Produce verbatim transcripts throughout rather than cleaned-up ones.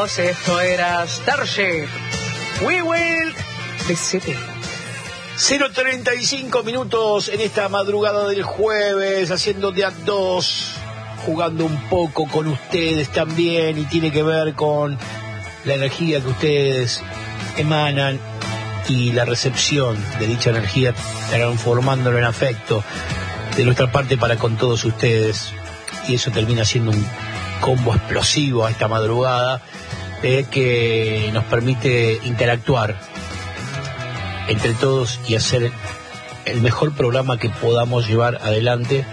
amigos, esto era Starship. We will de C P. cero treinta y cinco minutos en esta madrugada del jueves, haciendo de a dos, jugando un poco con ustedes también, y tiene que ver con la energía que ustedes emanan y la recepción de dicha energía, transformándolo en afecto de nuestra parte para con todos ustedes, y eso termina siendo un combo explosivo a esta madrugada eh, que nos permite interactuar entre todos y hacer el mejor programa que podamos llevar adelante.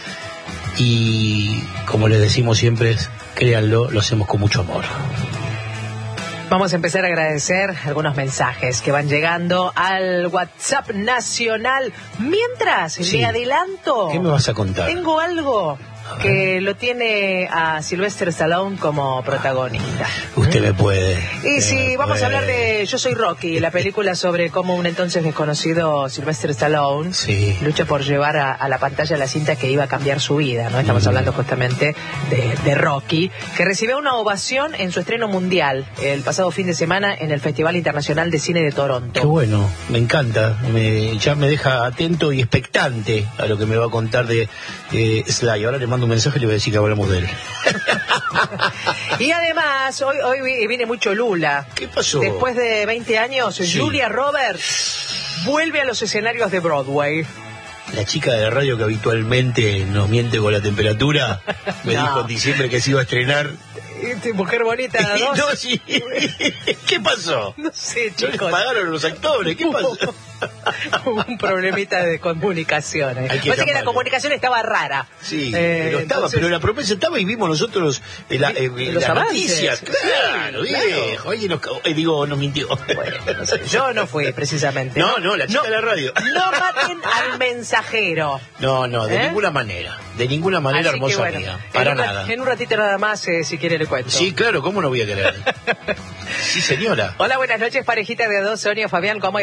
Y como les decimos siempre, créanlo, lo hacemos con mucho amor. Vamos a empezar a agradecer algunos mensajes que van llegando al WhatsApp nacional. Mientras, Sí. le adelanto. ¿Qué me vas a contar? Tengo algo que lo tiene a Sylvester Stallone como protagonista. Usted me puede. Y si me vamos puede. a hablar de Yo Soy Rocky, la película sobre cómo un entonces desconocido Sylvester Stallone Sí. lucha por llevar a, a la pantalla la cinta que iba a cambiar su vida, ¿no? Estamos Mm. hablando justamente de, de Rocky, que recibió una ovación en su estreno mundial el pasado fin de semana en el Festival Internacional de Cine de Toronto. Qué bueno, me encanta. Me, ya me deja atento y expectante a lo que me va a contar de eh, Sly. Ahora le mando un mensaje y le voy a decir que hablamos de él. Y además, hoy, hoy vi- viene mucho Lula. ¿Qué pasó? Después de veinte años, Sí. Julia Roberts vuelve a los escenarios de Broadway. La chica de radio que habitualmente nos miente con la temperatura me No. dijo en diciembre que se iba a estrenar. Este, mujer bonita, Y dos. no, sí. ¿Qué pasó? No sé, ¿No les chicos. pagaron los actores? ¿Qué pasó? Hubo un problemita de comunicaciones. Hay que Parece que la llamarle. comunicación estaba rara. Sí, Eh, pero estaba, entonces- pero la promesa estaba y vimos nosotros eh, la, eh, Los las avances. noticias. Sí, Claro, claro. viejo. Alguien nos, eh, digo, nos mintió. Bueno, no sé, yo no fui precisamente. No, no, la chica No, de la radio. no maten al mensajero. No, no, de ¿Eh? ninguna manera. De ninguna manera, Así que, hermosa bueno, amiga. en Para un, nada. En un ratito nada más, eh, si quiere le cuento. Sí, claro, ¿cómo no voy a querer? Sí, señora. Hola, buenas noches, parejita de a dos, Sonia, Fabián, ¿cómo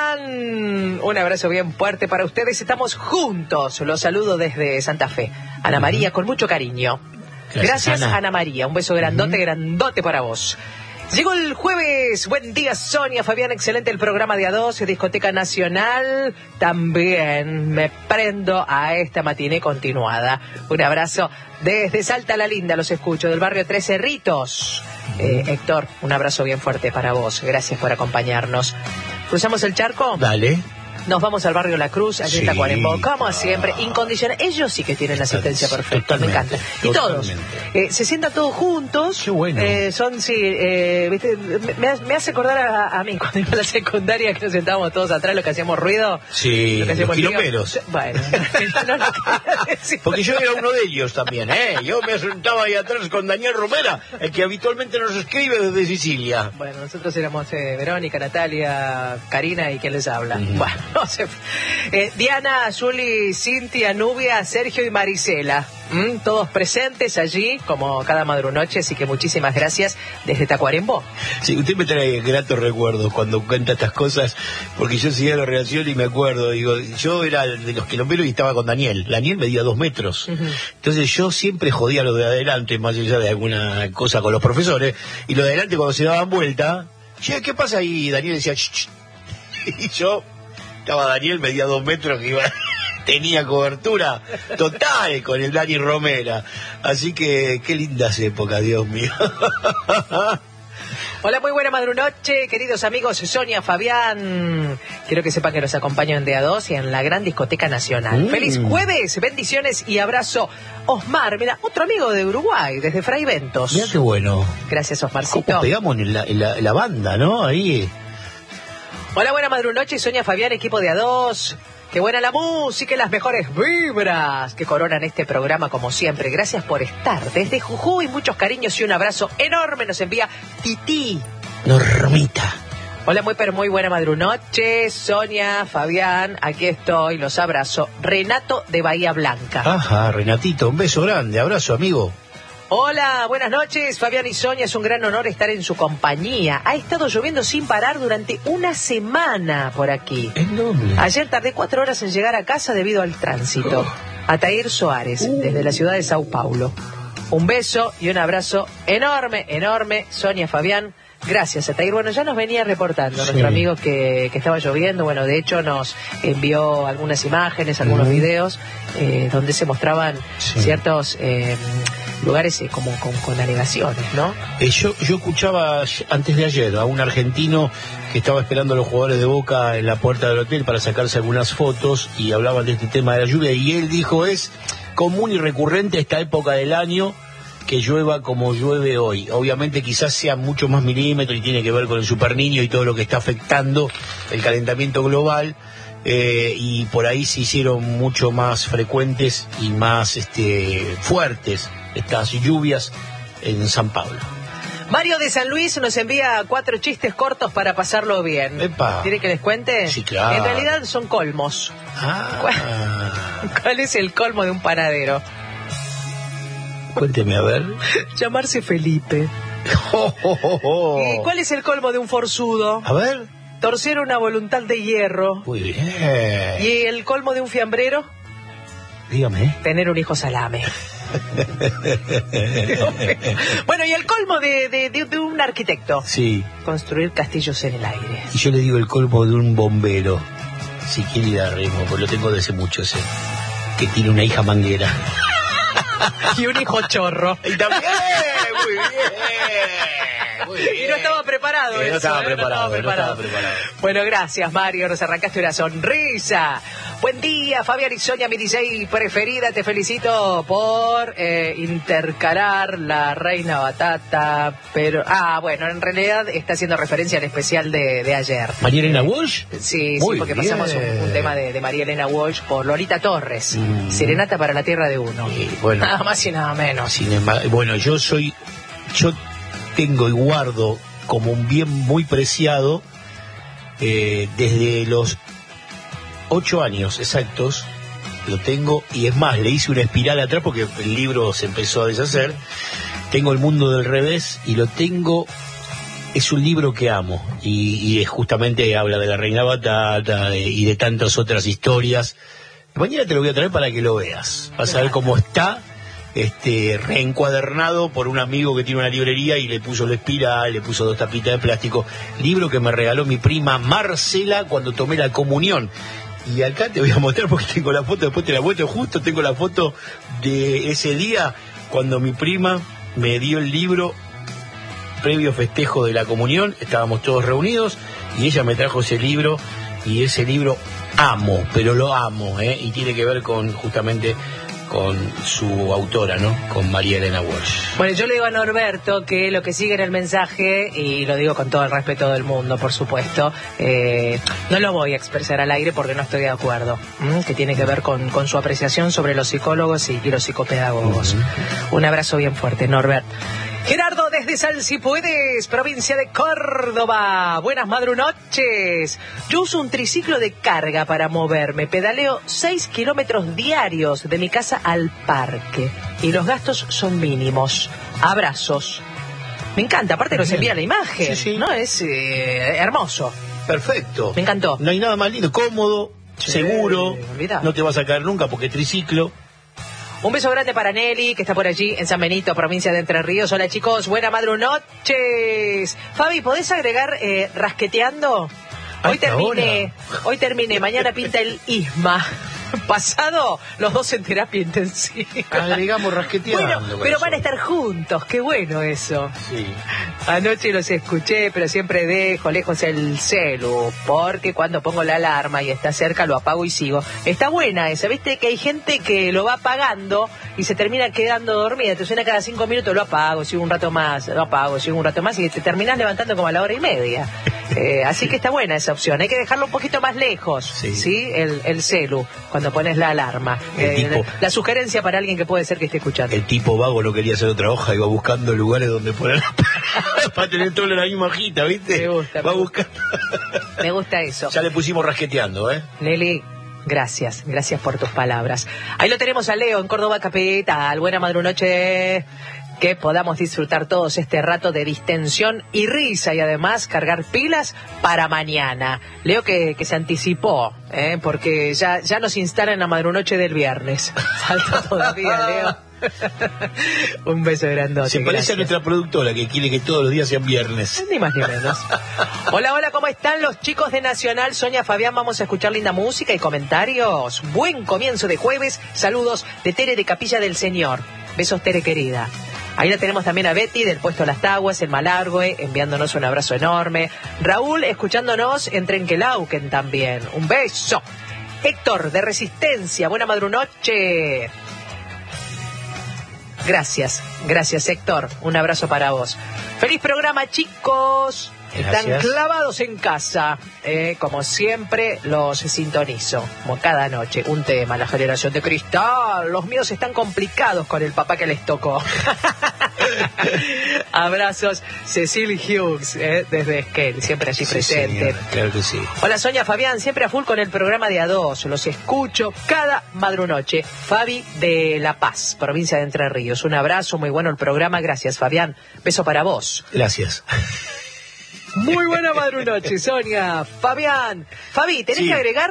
están? Un abrazo bien fuerte para ustedes. Estamos juntos. Los saludo desde Santa Fe. Ana María, con mucho cariño. Gracias, Gracias, Ana. Ana María. Un beso grandote, Ujú. grandote para vos. Llegó el jueves. Buen día, Sonia, Fabián. Excelente el programa de A dos, Discoteca Nacional. También me prendo a esta matiné continuada. Un abrazo desde Salta la Linda. Los escucho del barrio Tres Cerritos. Eh, Héctor, un abrazo bien fuerte para vos. Gracias por acompañarnos. ¿Cruzamos el charco? Dale. Nos vamos al barrio La Cruz, allí Sí. en Tacuarembó, como Ah. siempre, incondicional. Ellos sí que tienen la asistencia perfecta, me Totalmente, encanta. Y todos, totalmente. eh, se sientan todos juntos. Qué bueno. Eh, son, sí, eh, ¿viste? Me, me hace- me hace acordar a, a mí cuando iba a la secundaria, que nos sentábamos todos atrás, lo que hacíamos ruido. Sí, lo que los hacíamos lío. quilomberos. Bueno, no lo quería decir. Porque yo era uno de ellos también, ¿eh? Yo me sentaba ahí atrás con Daniel Romera, el que habitualmente nos escribe desde Sicilia. Bueno, nosotros éramos eh, Verónica, Natalia, Karina y quien les habla. Ujú. Bueno, no sé. Eh, Diana, Juli, Cintia, Nubia, Sergio y Marisela. ¿Mm? Todos presentes allí, como cada madrunoche, así que muchísimas gracias desde Tacuarembó. Sí, usted me trae gratos recuerdos cuando cuenta estas cosas, porque yo seguía la relación y me acuerdo, digo, yo era de los quilomberos y estaba con Daniel. Daniel medía dos metros. Ujú. Entonces yo siempre jodía lo de adelante, más allá de alguna cosa con los profesores, y lo de adelante cuando se daban vuelta, che, ¿qué pasa ahí? Daniel decía, ch, ch. Y yo, estaba Daniel, medía dos metros, que iba... tenía cobertura total con el Dani Romera. Así que qué lindas épocas, Dios mío. Hola, muy buena madrunoche, queridos amigos, Sonia, Fabián. Quiero que sepan que nos acompañan de A dos y en la gran discoteca nacional. Mm. Feliz jueves, bendiciones y abrazo. Osmar, mira, otro amigo de Uruguay, desde Fray Ventos. Mira qué bueno. Gracias, ¿Cómo Osmarcito. pegamos en la, en la, en la banda, no? Ahí. Hola, buena madrunoche, Sonia, Fabián, equipo de A dos. Qué buena la música y las mejores vibras que coronan este programa como siempre. Gracias por estar. Desde Jujuy, muchos cariños y un abrazo enorme nos envía Titi. Normita. Hola, muy pero muy buena madrunoche, Sonia, Fabián, aquí estoy, los abrazo. Renato de Bahía Blanca. Ajá, Renatito, un beso grande, abrazo, amigo. Hola, buenas noches, Fabián y Sonia, es un gran honor estar en su compañía. Ha estado lloviendo sin parar durante una semana por aquí. ¿En dónde? Ayer tardé cuatro horas en llegar a casa debido al tránsito. Atair Soares, Uh. desde la ciudad de Sao Paulo. Un beso y un abrazo enorme, enorme, Sonia, Fabián. Gracias, Atair. Bueno, ya nos venía reportando sí. nuestro amigo que, que estaba lloviendo. Bueno, de hecho nos envió algunas imágenes, algunos uh-huh. videos eh, donde se mostraban sí. ciertos eh, lugares eh, como con, con alegaciones, ¿no? Eh, yo, yo escuchaba antes de ayer a un argentino que estaba esperando a los jugadores de Boca en la puerta del hotel para sacarse algunas fotos y hablaban de este tema de la lluvia y él dijo es común y recurrente a esta época del año que llueva como llueve hoy. Obviamente quizás sea mucho más milímetros y tiene que ver con el superniño y todo lo que está afectando el calentamiento global eh, y por ahí se hicieron mucho más frecuentes y más este, fuertes estas lluvias en San Pablo. Mario de San Luis nos envía cuatro chistes cortos para pasarlo bien. Epa. ¿Quiere que les cuente? Sí, claro. En realidad son colmos. Ah. ¿Cuál, ¿Cuál es el colmo de un panadero? Cuénteme, a ver. Llamarse Felipe. Oh, oh, oh, oh. ¿Y cuál es el colmo de un forzudo? A ver. Torcer una voluntad de hierro. Muy bien. ¿Y el colmo de un fiambrero? Dígame. Tener un hijo salame. Bueno, y el colmo de, de, de, de un arquitecto. Sí. Construir castillos en el aire. Y yo le digo el colmo de un bombero. Si quiere ir a ritmo, pues lo tengo desde mucho, ese. Que tiene una hija manguera. Y un hijo chorro. Y también, muy bien, muy bien. Y no estaba preparado eh, eso. No estaba, eh, preparado, no estaba preparado, no estaba preparado. Bueno, gracias, Mario. Nos arrancaste una sonrisa. Buen día, Fabián y Sonia, mi D J preferida. Te felicito por eh, intercalar la Reina Batata. Pero, ah, bueno, en realidad está haciendo referencia al especial de, de ayer. ¿María Elena Walsh? Sí, muy sí, porque bien. pasamos un, un tema de, de María Elena Walsh por Lolita Torres. Mm. Serenata para la Tierra de Uno. Sí, bueno, nada más y nada menos. Sin embargo, bueno, yo soy, yo tengo y guardo como un bien muy preciado eh, desde los ocho años exactos, lo tengo, y es más, le hice una espiral atrás porque el libro se empezó a deshacer. Tengo El Mundo del Revés y lo tengo, es un libro que amo y, y es justamente habla de la Reina Batata de, y de tantas otras historias. Mañana te lo voy a traer para que lo veas, vas a ver cómo está este reencuadernado por un amigo que tiene una librería y le puso la espiral, le puso dos tapitas de plástico. Libro que me regaló mi prima Marcela cuando tomé la comunión. Y acá te voy a mostrar porque tengo la foto, después te la muestro, justo tengo la foto de ese día cuando mi prima me dio el libro previo festejo de la comunión, estábamos todos reunidos y ella me trajo ese libro y ese libro amo, pero lo amo, ¿eh? Y tiene que ver con justamente con su autora, ¿no? Con María Elena Walsh. Bueno, yo le digo a Norberto que lo que sigue en el mensaje, y lo digo con todo el respeto del mundo, por supuesto, eh, no lo voy a expresar al aire porque no estoy de acuerdo, ¿m? Que tiene que ver con, con su apreciación sobre los psicólogos y, y los psicopedagogos. Uh-huh. Un abrazo bien fuerte, Norbert. Gerardo desde Salsipuedes, provincia de Córdoba. Buenas madrunoches. Yo uso un triciclo de carga para moverme. Pedaleo seis kilómetros diarios de mi casa al parque. Y los gastos son mínimos. Abrazos. Me encanta, aparte nos envía la imagen. Sí, sí. ¿No? Es eh, hermoso. Perfecto. Me encantó. No hay nada más lindo, cómodo, sí, seguro. Olvidá. No te vas a caer nunca porque es triciclo. Un beso grande para Nelly, que está por allí en San Benito, provincia de Entre Ríos. Hola chicos, buena madrunoches. Fabi, ¿podés agregar eh, rasqueteando? Hoy terminé, hoy terminé, mañana pinta el Isma. Pasado, los dos en terapia intensiva. Agregamos rasqueteando. Bueno, pero van a estar juntos, qué bueno eso. Sí. Anoche los escuché, pero siempre dejo lejos el celu, porque cuando pongo la alarma y está cerca lo apago y sigo. Está buena esa, viste que hay gente que lo va apagando y se termina quedando dormida. Te suena cada cinco minutos, lo apago, sigo un rato más, lo apago, sigo un rato más y te terminás levantando como a la hora y media. Eh, así que está buena esa opción. Hay que dejarlo un poquito más lejos, ¿sí? ¿Sí? El, el celu, cuando pones la alarma. Eh, tipo, la, la sugerencia para alguien que puede ser que esté escuchando. El tipo vago no quería hacer otra hoja, iba buscando lugares donde poner para tener todo en la misma hojita, ¿viste? Me gusta. Va me, buscando. Me gusta eso. Ya le pusimos rasqueteando, ¿eh? Nelly, gracias, gracias por tus palabras. Ahí lo tenemos a Leo en Córdoba Capital. Buena madrunoche. Que podamos disfrutar todos este rato de distensión y risa y además cargar pilas para mañana. Leo que, que se anticipó, ¿eh? Porque ya, ya nos instalan la madrunoche del viernes. Falta todavía, Leo. Un beso grandote. Se parece gracias. a nuestra productora que quiere que todos los días sean viernes. Ni más ni menos. Hola, hola, ¿cómo están los chicos de Nacional? Sonia, Fabián, vamos a escuchar linda música y comentarios. Buen comienzo de jueves. Saludos de Tere de Capilla del Señor. Besos, Tere querida. Ahí la tenemos también a Betty del Puesto Las Taguas, en Malargüe, enviándonos un abrazo enorme. Raúl, escuchándonos en Trenquelauquen también. Un beso. Héctor, de Resistencia, buena madrunoche. Gracias, gracias Héctor, un abrazo para vos. Feliz programa, chicos. Están Gracias. clavados en casa, eh, como siempre los sintonizo, como cada noche, un tema, la generación de cristal. Los míos están complicados con el papá que les tocó. Abrazos, Cecil Hughes, eh, desde Esquel, siempre allí Sí, presente. señor, claro que sí. Hola Sonia, Fabián, siempre a full con el programa de A dos, los escucho cada madrunoche. Fabi de La Paz, provincia de Entre Ríos, un abrazo, muy bueno el programa, gracias Fabián, beso para vos. Gracias. Muy buena madrunoche, Sonia. Fabián, Fabi, tenés Sí. que agregar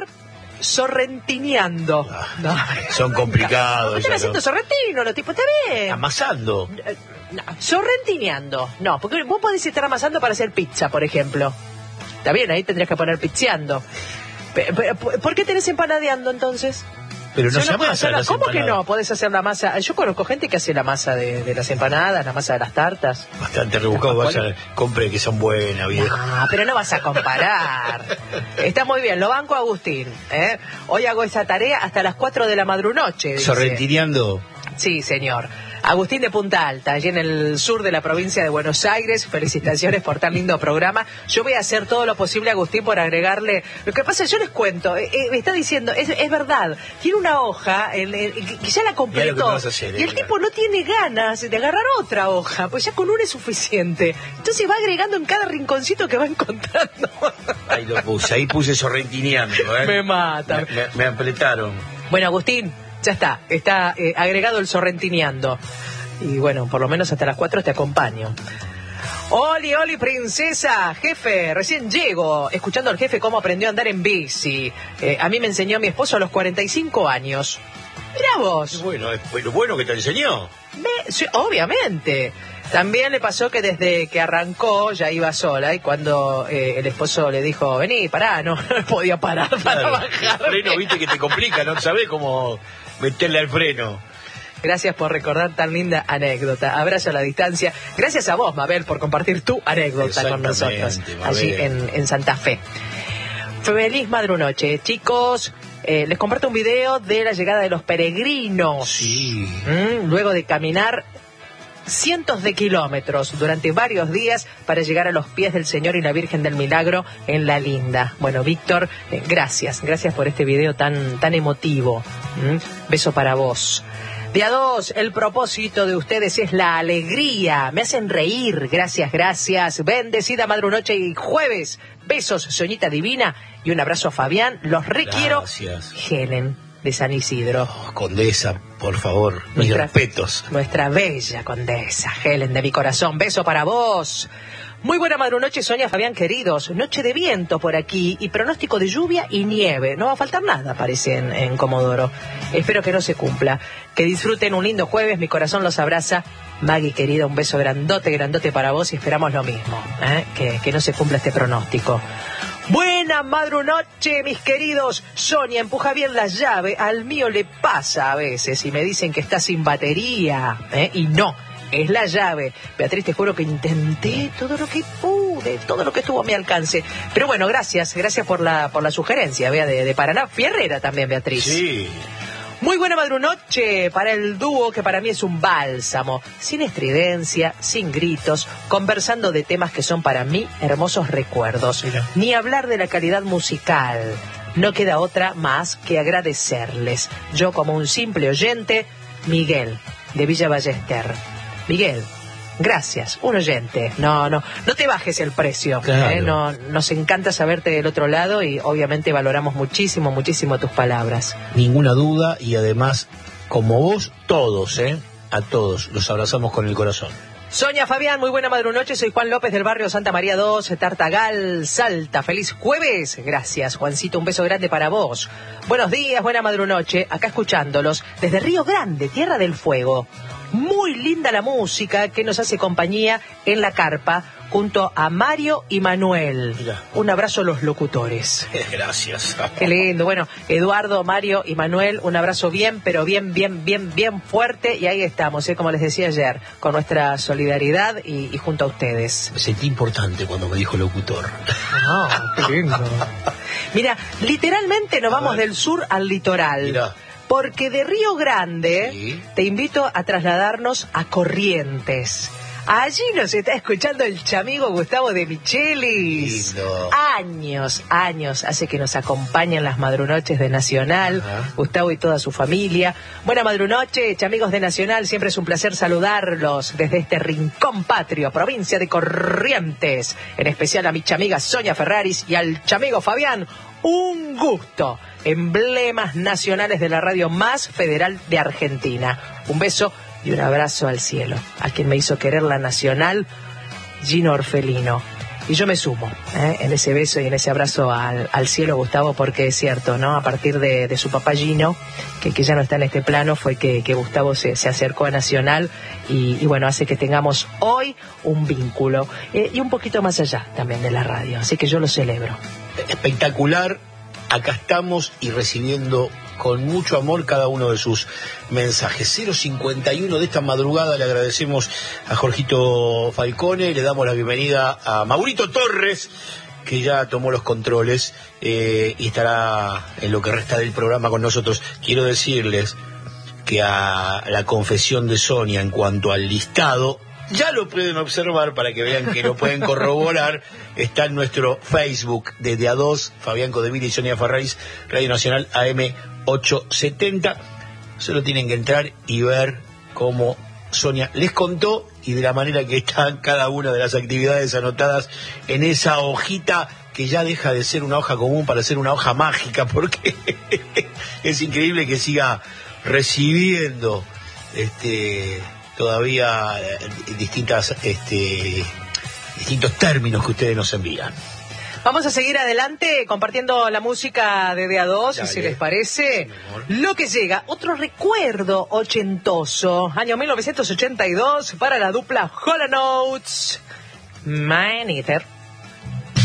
sorrentineando. Ah, No. Son complicados. ¿No están ya haciendo no. sorrentino? Los tipos, está bien. Amasando. Eh, No, sorrentineando. No, porque vos podés estar amasando para hacer pizza, por ejemplo. Está bien, ahí tendrías que poner pizzeando. Pe- pe- ¿Por qué tenés empanadeando entonces? Pero no Si se uno puede amasa hacer la- las ¿Cómo que empanadas. no? Podés hacer la masa. Yo conozco gente que hace la masa de, de las empanadas, la masa de las tartas. Bastante rebuscado. Las Vaya, compre que son buenas, viejo. Ah, pero no vas a comparar. Está muy bien, lo banco Agustín. ¿eh? Hoy hago esa tarea hasta las cuatro de la madrunoche. dice. Sorrentineando. Sí, señor. Agustín de Punta Alta, allí en el sur de la provincia de Buenos Aires. Felicitaciones por tan lindo programa. Yo voy a hacer todo lo posible, Agustín, por agregarle... Lo que pasa es yo les cuento, eh, eh, me está diciendo, es, es verdad, tiene una hoja en- en- que que ya la Mirá lo que completó. vas a hacer, eh, y el mirá. tipo no tiene ganas de agarrar otra hoja, pues ya con una es suficiente. Entonces va agregando en cada rinconcito que va encontrando. Ahí lo puse, ahí puse sorrentineando. ¿eh? Me mata. Me, me- me apretaron. Bueno, Agustín, ya está, está eh, agregado el sorrentineando. Y bueno, por lo menos hasta las cuatro te acompaño. Oli, oli, princesa, jefe, recién llego, escuchando al jefe cómo aprendió a andar en bici. Eh, a mí me enseñó mi esposo a los cuarenta y cinco años. Mirá vos. Bueno, es lo bueno que te enseñó. Me- sí, obviamente. También le pasó que desde que arrancó ya iba sola y cuando eh, el esposo le dijo, vení, pará, no, no podía parar para Claro, bajar. el freno, viste que te complica, no sabés cómo meterle al freno. Gracias por recordar tan linda anécdota. Abrazo a la distancia. Gracias a vos, Mabel, por compartir tu anécdota con Exactamente, nosotros Mabel. allí en, en Santa Fe. Feliz madrunoche, chicos. Eh, les comparto un video de la llegada de los peregrinos. Sí. Mm, luego de caminar cientos de kilómetros durante varios días para llegar a los pies del Señor y la Virgen del Milagro en La Linda. Bueno, Víctor, eh, gracias, gracias por este video tan, tan emotivo. ¿Mm? Beso para vos. De A dos, el propósito de ustedes es la alegría. Me hacen reír. Gracias, gracias. Bendecida madrunoche y jueves. Besos, Soñita Divina. Y un abrazo a Fabián. Los requiero. Gracias. Helen de San Isidro. Oh, Condesa, por favor, mis Nuestra- respetos. Nuestra bella condesa, Helen de mi corazón, beso para vos. Muy buena madrunoche, Sonia, Fabián, queridos. Noche de viento por aquí y pronóstico de lluvia y nieve. No va a faltar nada, parece, en, en Comodoro. Espero que no se cumpla. Que disfruten un lindo jueves, mi corazón los abraza. Maggie, querida, un beso grandote, grandote para vos y esperamos lo mismo, ¿eh? que, que no se cumpla este pronóstico. Buena madrunoche, mis queridos. Sonia, empuja bien la llave. Al mío le pasa a veces y me dicen que está sin batería. ¿eh? Y no, es la llave. Beatriz, te juro que intenté todo lo que pude, todo lo que estuvo a mi alcance. Pero bueno, gracias, gracias por la por la sugerencia, Bea, de, de Paraná. Fierrera también, Beatriz. Sí. Muy buena madrunoche para el dúo que para mí es un bálsamo, sin estridencia, sin gritos, conversando de temas que son para mí hermosos recuerdos. Mira. Ni hablar de la calidad musical. No queda otra más que agradecerles. Yo como un simple oyente, Miguel, de Villa Ballester. Miguel, gracias, un oyente. No, no, no te bajes el precio. Claro. ¿eh? No, nos encanta saberte del otro lado y obviamente valoramos muchísimo, muchísimo tus palabras. Ninguna duda y además, como vos, todos, ¿eh? A todos los abrazamos con el corazón. Sonia, Fabián, muy buena madrunoche. Soy Juan López del barrio Santa María dos, Tartagal, Salta. Feliz jueves. Gracias, Juancito. Un beso grande para vos. Buenos días, buena madrunoche. Acá escuchándolos desde Río Grande, Tierra del Fuego. Muy linda la música que nos hace compañía en la carpa junto a Mario y Manuel. Mirá. Un abrazo a los locutores. Gracias. Qué lindo. Bueno, Eduardo, Mario y Manuel, un abrazo bien, pero bien, bien, bien, bien fuerte. Y ahí estamos, ¿eh? Como les decía ayer, con nuestra solidaridad y, y junto a ustedes. Me sentí importante cuando me dijo locutor. Ah, qué lindo. Mira, literalmente nos A vamos ver. del sur al litoral. Mirá. Porque de Río Grande Sí. te invito a trasladarnos a Corrientes. Allí nos está escuchando el chamigo Gustavo de Michelis. Lindo. Años, años hace que nos acompañan las madrunoches de Nacional. Ajá. Gustavo y toda su familia. Buena madrunoche, chamigos de Nacional. Siempre es un placer saludarlos desde este rincón patrio, provincia de Corrientes. En especial a mi chamiga Sonia Ferraris y al chamigo Fabián. Un gusto. Emblemas nacionales de la radio más federal de Argentina. Un beso y un abrazo al cielo. A quien me hizo querer la Nacional, Gino Orfelino. Y yo me sumo ¿eh? en ese beso y en ese abrazo al, al cielo, Gustavo, porque es cierto, ¿no? A partir de, de su papá Gino, que, que ya no está en este plano, fue que, que Gustavo se, se acercó a Nacional y, y bueno, hace que tengamos hoy un vínculo eh, y un poquito más allá también de la radio. Así que yo lo celebro. Espectacular. Acá estamos y recibiendo con mucho amor cada uno de sus mensajes. cero cincuenta y uno de esta madrugada le agradecemos a Jorgito Falcone, le damos la bienvenida a Maurito Torres, que ya tomó los controles eh, y estará en lo que resta del programa con nosotros. Quiero decirles que a la confesión de Sonia en cuanto al listado, ya lo pueden observar para que vean que lo pueden corroborar. Está en nuestro Facebook de De A dos, Fabián Codevila y Sonia Ferraris, Radio Nacional A M ochocientos setenta. Solo tienen que entrar y ver cómo Sonia les contó y de la manera que están cada una de las actividades anotadas en esa hojita que ya deja de ser una hoja común para ser una hoja mágica, porque es increíble que siga recibiendo este todavía eh, distintas este distintos términos que ustedes nos envían. Vamos a seguir adelante compartiendo la música de De A dos, Dale. si les parece. Sí, Lo que llega, otro recuerdo ochentoso, año mil novecientos ochenta y dos, para la dupla Hall and Oates, Man Eater.